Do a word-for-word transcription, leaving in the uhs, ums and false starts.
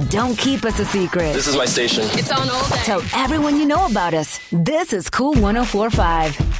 Don't keep us a secret. This is my station. It's on all day. Tell everyone you know about us. This is Cool one oh four point five.